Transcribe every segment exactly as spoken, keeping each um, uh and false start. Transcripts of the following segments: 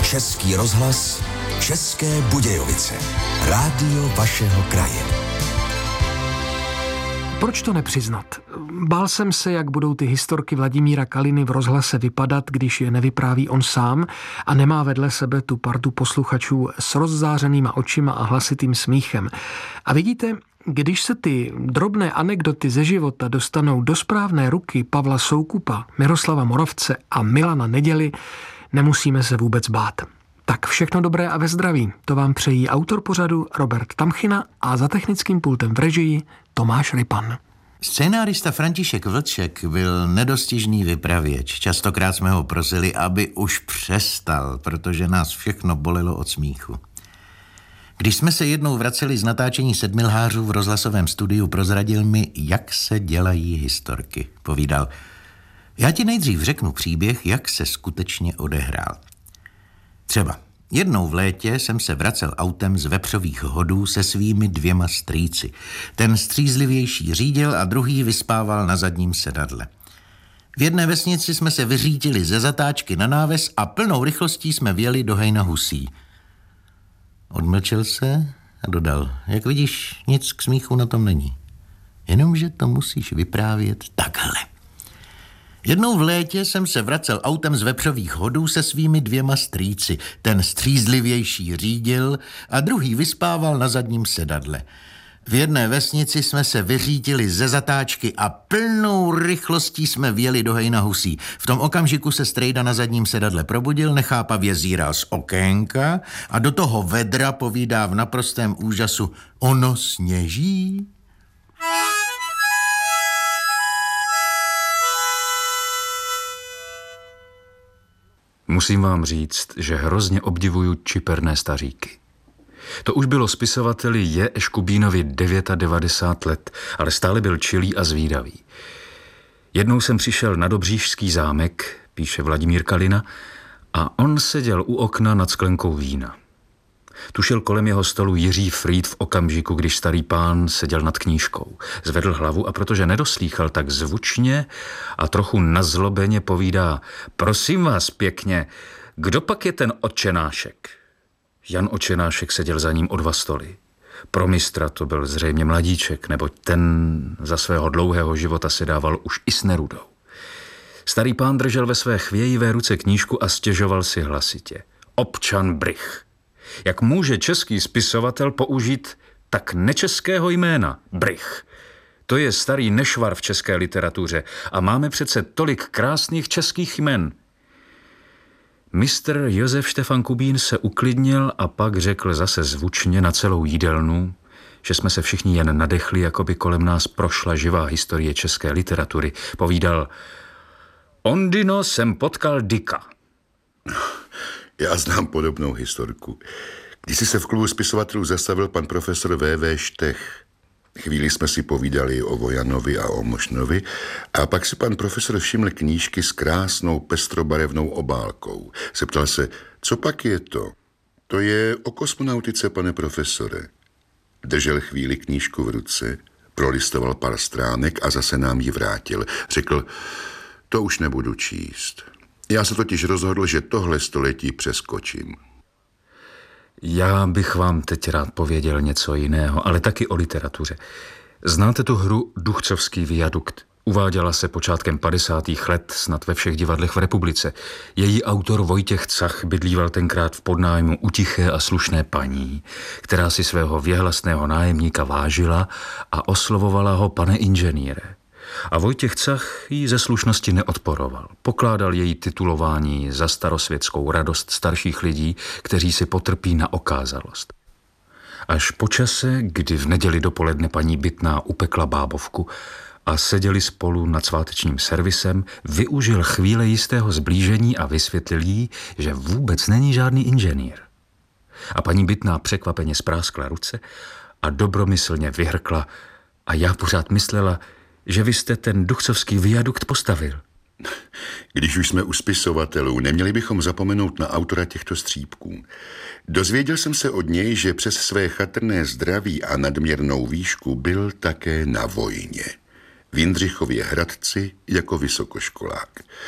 Český rozhlas, České Budějovice. Rádio vašeho kraje. Proč to nepřiznat? Bál jsem se, jak budou ty historky Vladimíra Kaliny v rozhlase vypadat, když je nevypráví on sám a nemá vedle sebe tu partu posluchačů s rozzářenýma očima a hlasitým smíchem. A vidíte, když se ty drobné anekdoty ze života dostanou do správné ruky Pavla Soukupa, Miroslava Moravce a Milana Neděly, nemusíme se vůbec bát. Tak všechno dobré a ve zdraví. To vám přejí autor pořadu Robert Tamchina a za technickým pultem v režii Tomáš Rypan. Scénárista František Vlček byl nedostižný vypravěč. Častokrát jsme ho prosili, aby už přestal, protože nás všechno bolelo od smíchu. Když jsme se jednou vraceli z natáčení Sedmilhářů v rozhlasovém studiu, prozradil mi, jak se dělají historky. Povídal, já ti nejdřív řeknu příběh, jak se skutečně odehrál. Třeba jednou v létě jsem se vracel autem z Vepřových hodů se svými dvěma strýci. Ten střízlivější řídil a druhý vyspával na zadním sedadle. V jedné vesnici jsme se vyřítili ze zatáčky na náves a plnou rychlostí jsme vjeli do hejna husí. Odmlčel se a dodal, jak vidíš, nic k smíchu na tom není. Jenomže to musíš vyprávět takhle. Jednou v létě jsem se vracel autem z Vepřových hodů se svými dvěma strýci. Ten střízlivější řídil a druhý vyspával na zadním sedadle. V jedné vesnici jsme se vyřítili ze zatáčky a plnou rychlostí jsme vjeli do hejna husí. V tom okamžiku se strejda na zadním sedadle probudil, nechápavě zíral z okénka a do toho vedra povídá v naprostém úžasu, ono sněží? Musím vám říct, že hrozně obdivuju čiperné staříky. To už bylo spisovateli J. Eškubínovi devadesát devět let, ale stále byl čilý a zvídavý. Jednou jsem přišel na Dobříšský zámek, píše Vladimír Kalina, a on seděl u okna nad sklenkou vína. Tušil kolem jeho stolu Jiří Frýd v okamžiku, když starý pán seděl nad knížkou. Zvedl hlavu a protože nedoslýchal, tak zvučně a trochu nazlobeně povídá, prosím vás pěkně, kdo pak je ten Otčenášek? Jan Otčenášek seděl za ním o dva stoly. Pro mistra to byl zřejmě mladíček, neboť ten za svého dlouhého života se dával už i s Nerudou. Starý pán držel ve své chvějivé ruce knížku a stěžoval si hlasitě. Občan Brych. Jak může český spisovatel použít tak nečeského jména? Brych. To je starý nešvar v české literatuře a máme přece tolik krásných českých jmen. Mistr Josef Štefan Kubín se uklidnil a pak řekl zase zvučně na celou jídelnu, že jsme se všichni jen nadechli, jako by kolem nás prošla živá historie české literatury. Povídal, Ondino jsem potkal Dicka. Já znám podobnou historku. Když se v klubu spisovatelů zastavil pan profesor V V Štech. Chvíli jsme si povídali o Vojanovi a o Mošnovi a pak si pan profesor všiml knížky s krásnou pestrobarevnou obálkou. Zeptal se, co pak je to? To je o kosmonautice, pane profesore. Držel chvíli knížku v ruce, prolistoval pár stránek a zase nám ji vrátil. Řekl, to už nebudu číst. Já se totiž rozhodl, že tohle století přeskočím. Já bych vám teď rád pověděl něco jiného, ale taky o literatuře. Znáte tu hru Duchcovský viadukt? Uváděla se počátkem padesátých let snad ve všech divadlech v republice. Její autor Vojtěch Cach bydlíval tenkrát v podnájmu u tiché a slušné paní, která si svého věhlasného nájemníka vážila a oslovovala ho pane inženýre. A Vojtěch Cach jí ze slušnosti neodporoval. Pokládal její titulování za starosvětskou radost starších lidí, kteří si potrpí na okázalost. Až po čase, kdy v neděli dopoledne paní Bytná upekla bábovku a seděli spolu nad svátečním servisem, využil chvíle jistého zblížení a vysvětlil jí, že vůbec není žádný inženýr. A paní Bytná překvapeně spráskla ruce a dobromyslně vyhrkla a já pořád myslela, že vy jste ten Duchcovský viadukt postavil. Když už jsme u spisovatelů, neměli bychom zapomenout na autora těchto střípků. Dozvěděl jsem se od něj, že přes své chatrné zdraví a nadměrnou výšku byl také na vojně. V Jindřichově Hradci jako vysokoškolák.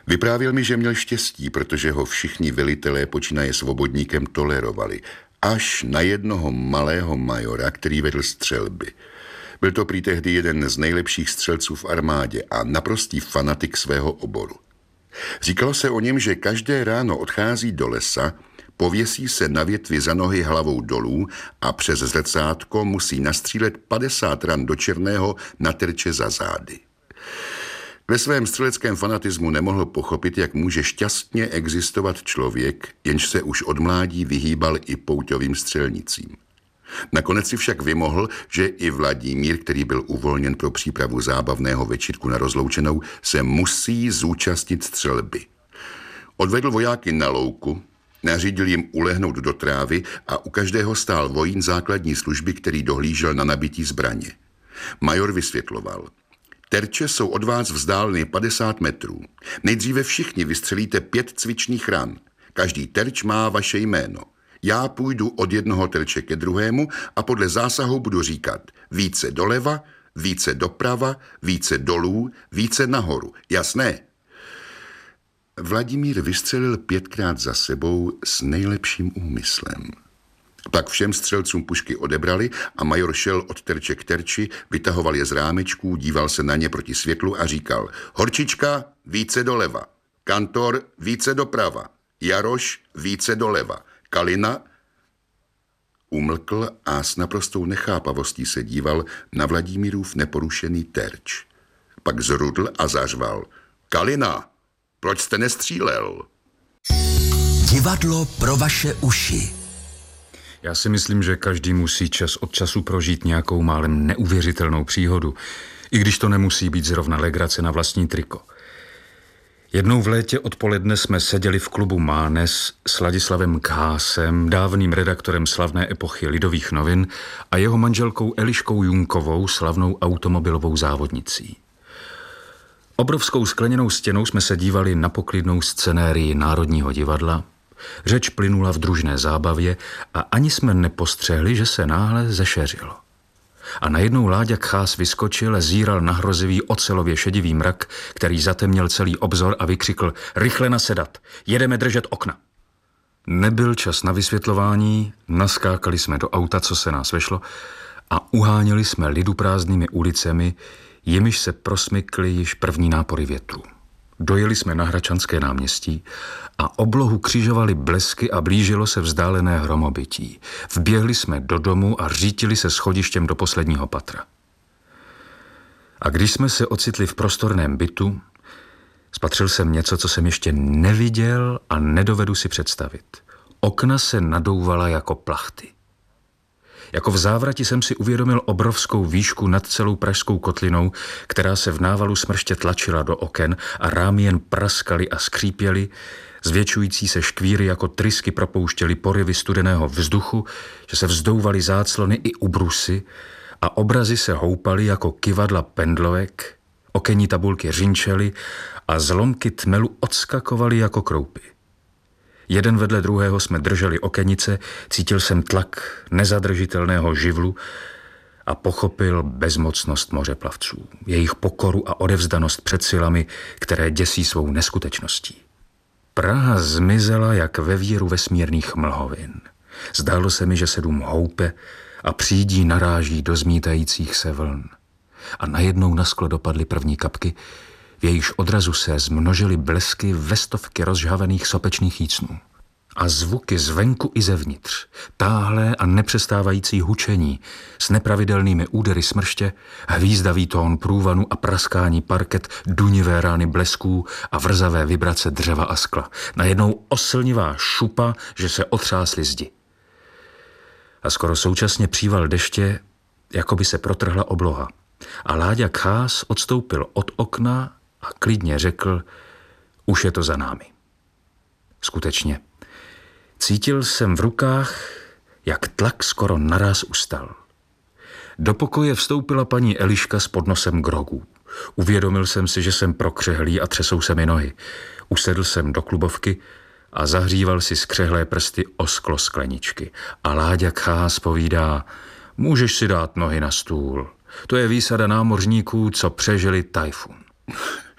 Vyprávěl mi, že měl štěstí, protože ho všichni velitelé počínaje Svobodníkem tolerovali, až na jednoho malého majora, který vedl střelby. Byl to prý tehdy jeden z nejlepších střelců v armádě a naprostý fanatik svého oboru. Říkalo se o něm, že každé ráno odchází do lesa, pověsí se na větvi za nohy hlavou dolů a přes zrcátko musí nastřílet padesát ran do černého na terče za zády. Ve svém střeleckém fanatismu nemohl pochopit, jak může šťastně existovat člověk, jenž se už od mládí vyhýbal i pouťovým střelnicím. Nakonec si však vymohl, že i Vladimír, který byl uvolněn pro přípravu zábavného večírku na rozloučenou, se musí zúčastnit střelby. Odvedl vojáky na louku, nařídil jim ulehnout do trávy a u každého stál vojín základní služby, který dohlížel na nabití zbraně. Major vysvětloval: terče jsou od vás vzdáleny padesát metrů. Nejdříve všichni vystřelíte pět cvičných ran. Každý terč má vaše jméno. Já půjdu od jednoho terče ke druhému a podle zásahu budu říkat více doleva, více doprava, více dolů, více nahoru. Jasné? Vladimír vystřelil pětkrát za sebou s nejlepším úmyslem. Pak všem střelcům pušky odebrali a major šel od terče k terči, vytahoval je z rámečků, díval se na ně proti světlu a říkal: Horčička, více doleva. Kantor, více doprava. Jaroš, více doleva. Kalina umlkl a s naprostou nechápavostí se díval na Vladimírův neporušený terč. Pak zrudl a zařval: Kalina, proč jste nestřílel? Divadlo pro vaše uši. Já si myslím, že každý musí čas od času prožít nějakou málem neuvěřitelnou příhodu, i když to nemusí být zrovna legrace na vlastní triko. Jednou v létě odpoledne jsme seděli v klubu Mánes s Ladislavem Khásem, dávným redaktorem slavné epochy Lidových novin, a jeho manželkou Eliškou Junkovou, slavnou automobilovou závodnicí. Obrovskou skleněnou stěnou jsme se dívali na poklidnou scenérii Národního divadla. Řeč plynula v družné zábavě a ani jsme nepostřehli, že se náhle zešeřilo. A najednou Láďa Khás vyskočil a zíral na hrozivý ocelově šedivý mrak, který zatemněl celý obzor, a vykřikl: Rychle nasedat, jedeme držet okna. Nebyl čas na vysvětlování, naskákali jsme do auta, co se nás vešlo, a uháněli jsme lidu prázdnými ulicemi, jimiž se prosmykly již první nápory větru. Dojeli jsme na Hračanské náměstí a oblohu křižovali blesky a blížilo se vzdálené hromobytí. Vběhli jsme do domu a řítili se schodištěm do posledního patra. A když jsme se ocitli v prostorném bytu, spatřil jsem něco, co jsem ještě neviděl a nedovedu si představit. Okna se nadouvala jako plachty. Jako v závrati jsem si uvědomil obrovskou výšku nad celou pražskou kotlinou, která se v návalu smrště tlačila do oken a rámy jen praskaly a skřípěly, zvětšující se škvíry jako trysky propouštěly poryvy studeného vzduchu, že se vzdouvaly záclony i ubrusy a obrazy se houpaly jako kyvadla pendlovek, okenní tabulky řinčely a zlomky tmelu odskakovaly jako kroupy. Jeden vedle druhého jsme drželi okenice, cítil jsem tlak nezadržitelného živlu a pochopil bezmocnost mořeplavců, jejich pokoru a odevzdanost před silami, které děsí svou neskutečností. Praha zmizela jak ve víru vesmírných mlhovin. Zdálo se mi, že se dům houpe a přídí naráží do zmítajících se vln. A najednou na sklo dopadly první kapky, v jejíž odrazu se zmnožily blesky ve stovky rozžhavených sopečných jícnů. A zvuky zvenku i zevnitř, táhlé a nepřestávající hučení s nepravidelnými údery smrště, hvízdavý tón průvanu a praskání parket, dunivé rány blesků a vrzavé vibrace dřeva a skla. Najednou oslnivá šupa, že se otřásly zdi. A skoro současně příval deště, jako by se protrhla obloha. A Láďa Khás odstoupil od okna a klidně řekl: Už je to za námi. Skutečně. Cítil jsem v rukách, jak tlak skoro naráz ustal. Do pokoje vstoupila paní Eliška s podnosem grogů. Uvědomil jsem si, že jsem prokřehlý a třesou se mi nohy. Usedl jsem do klubovky a zahříval si skřehlé prsty o sklo skleničky. A Láďa Khás povídá: Můžeš si dát nohy na stůl. To je výsada námořníků, co přežili tajfun.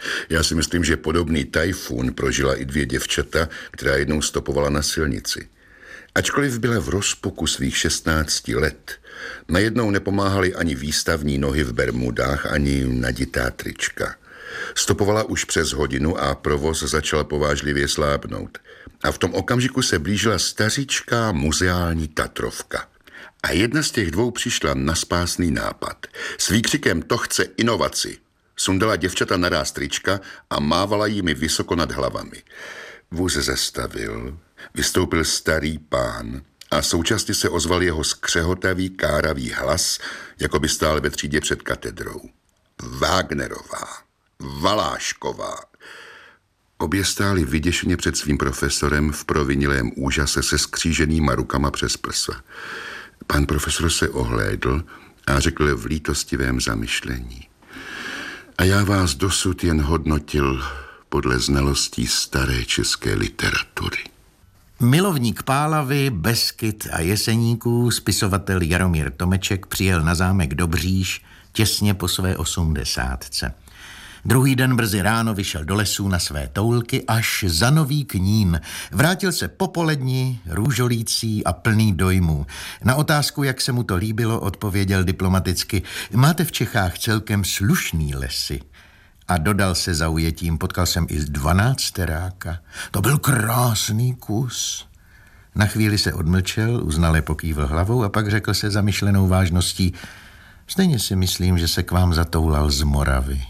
Já si myslím, že podobný tajfun prožila i dvě děvčata, která jednou stopovala na silnici. Ačkoliv byla v rozpuku svých šestnácti let, najednou nepomáhaly ani výstavní nohy v bermudách, ani naditá trička. Stopovala už přes hodinu a provoz začal povážlivě slábnout. A v tom okamžiku se blížila stařičká muzeální Tatrovka. A jedna z těch dvou přišla na spásný nápad. S výkřikem "to chce inovaci" sundala děvčata naráz trička a mávala jimi vysoko nad hlavami. Vůz zastavil, vystoupil starý pán a současně se ozval jeho skřehotavý, káravý hlas, jako by stál ve třídě před katedrou. Wagnerová, Valášková. Obě stály vyděšeně před svým profesorem v provinilém úžase se skříženýma rukama přes prsa. Pan profesor se ohlédl a řekl v lítostivém zamyšlení: a já vás dosud jen hodnotil podle znalostí staré české literatury. Milovník Pálavy, Beskyd a Jeseníků, spisovatel Jaromír Tomeček přijel na zámek Dobříš těsně po své osmdesátce. Druhý den brzy ráno vyšel do lesů na své toulky až za Nový Knín. Vrátil se popoledni, růžolící a plný dojmů. Na otázku, jak se mu to líbilo, odpověděl diplomaticky: máte v Čechách celkem slušný lesy. A dodal se zaujetím: potkal jsem i dvanácteráka. To byl krásný kus. Na chvíli se odmlčel, uznale pokývl hlavou a pak řekl se zamyšlenou vážností: stejně si myslím, že se k vám zatoulal z Moravy.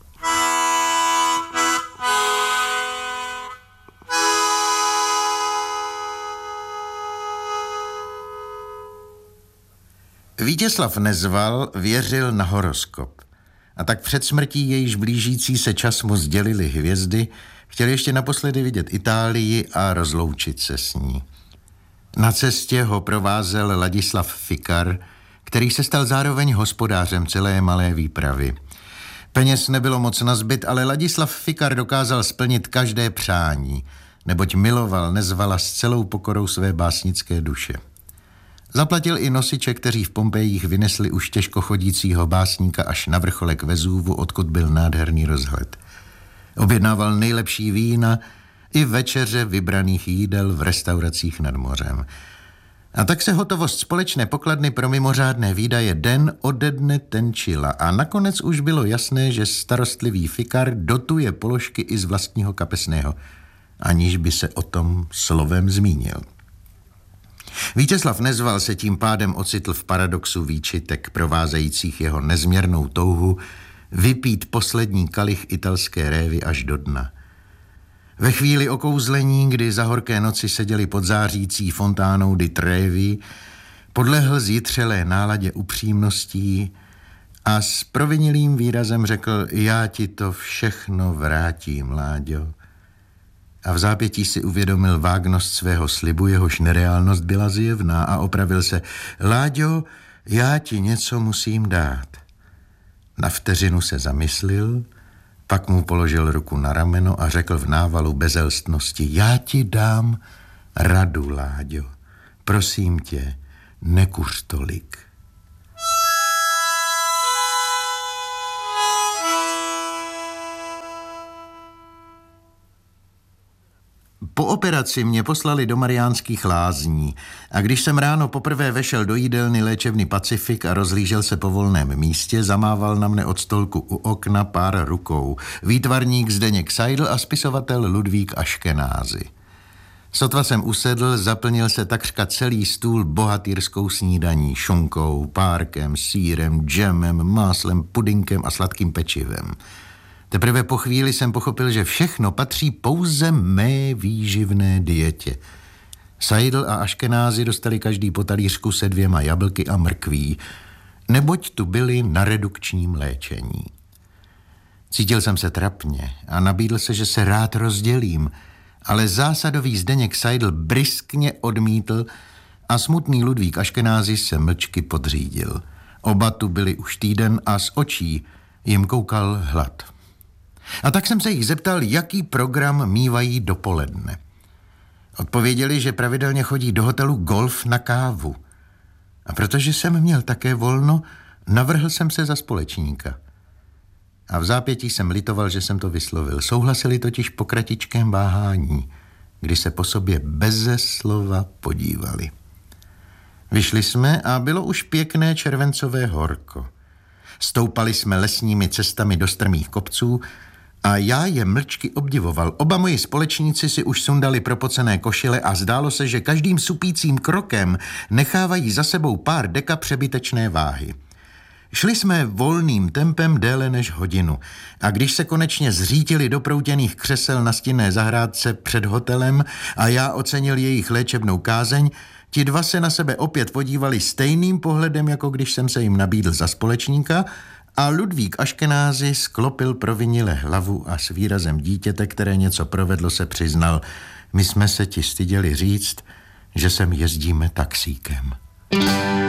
Vítězslav Nezval věřil na horoskop. A tak před smrtí, jejíž blížící se čas mu sdělily hvězdy, chtěl ještě naposledy vidět Itálii a rozloučit se s ní. Na cestě ho provázel Ladislav Fikar, který se stal zároveň hospodářem celé malé výpravy. Peněz nebylo moc nazbyt, ale Ladislav Fikar dokázal splnit každé přání, neboť miloval Nezvala s celou pokorou své básnické duše. Zaplatil i nosiče, kteří v Pompejích vynesli už těžko chodícího básníka až na vrcholek Vezúvu, odkud byl nádherný rozhled. Objednával nejlepší vína i večeře vybraných jídel v restauracích nad mořem. A tak se hotovost společné pokladny pro mimořádné výdaje den ode dne tenčila a nakonec už bylo jasné, že starostlivý Fikar dotuje položky i z vlastního kapesného, aniž by se o tom slovem zmínil. Vítězslav Nezval se tím pádem ocitl v paradoxu výčitek provázejících jeho nezměrnou touhu vypít poslední kalich italské révy až do dna. Ve chvíli okouzlení, kdy za horké noci seděli pod zářící fontánou di Trevi, podlehl zjitřelé náladě upřímností a s provinilým výrazem řekl: já ti to všechno vrátím, Láďo. A v zápětí si uvědomil vágnost svého slibu, jehož nereálnost byla zjevná, a opravil se: Láďo, já ti něco musím dát. Na vteřinu se zamyslil, pak mu položil ruku na rameno a řekl v návalu bezelstnosti: já ti dám radu, Láďo. Prosím tě, nekuř tolik. Po operaci mě poslali do Mariánských Lázní a když jsem ráno poprvé vešel do jídelny léčebny Pacifik a rozhlížel se po volném místě, zamával na mne od stolku u okna pár rukou. Výtvarník Zdeněk Seidl a spisovatel Ludvík Aškenázy. Sotva jsem usedl, zaplnil se takřka celý stůl bohatýrskou snídaní, šunkou, párkem, sýrem, džemem, máslem, pudinkem a sladkým pečivem. Teprve po chvíli jsem pochopil, že všechno patří pouze mé výživné dietě. Seidl a Aškenázy dostali každý po talířku se dvěma jablky a mrkví, neboť tu byli na redukčním léčení. Cítil jsem se trapně a nabídl se, že se rád rozdělím, ale zásadový Zdeněk Seidl bryskně odmítl a smutný Ludvík Aškenázy se mlčky podřídil. Oba tu byli už týden a z očí jim koukal hlad. A tak jsem se jich zeptal, jaký program mívají dopoledne. Odpověděli, že pravidelně chodí do hotelu Golf na kávu. A protože jsem měl také volno, navrhl jsem se za společníka. A v zápětí jsem litoval, že jsem to vyslovil. Souhlasili totiž po kratičkém váhání, kdy se po sobě beze slova podívali. Vyšli jsme a bylo už pěkné červencové horko. Stoupali jsme lesními cestami do strmých kopců a já je mlčky obdivoval. Oba moji společníci si už sundali propocené košile a zdálo se, že každým supícím krokem nechávají za sebou pár deka přebytečné váhy. Šli jsme volným tempem déle než hodinu a když se konečně zřítili do proutěných křesel na stinné zahrádce před hotelem a já ocenil jejich léčebnou kázeň, ti dva se na sebe opět podívali stejným pohledem, jako když jsem se jim nabídl za společníka, a Ludvík Aškenázy sklopil provinile hlavu a s výrazem dítěte, které něco provedlo, se přiznal: my jsme se ti styděli říct, že sem jezdíme taxíkem.